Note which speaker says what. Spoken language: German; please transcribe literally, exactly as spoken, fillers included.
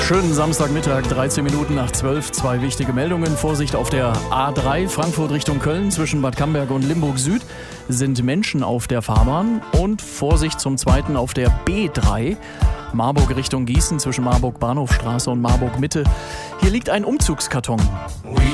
Speaker 1: Schönen Samstagmittag, dreizehn Minuten nach zwölf. Zwei wichtige Meldungen. Vorsicht auf der A drei, Frankfurt Richtung Köln, zwischen Bad Camberg und Limburg Süd sind Menschen auf der Fahrbahn. Und Vorsicht zum Zweiten auf der B drei, Marburg Richtung Gießen, zwischen Marburg Bahnhofstraße und Marburg Mitte. Hier liegt ein Umzugskarton.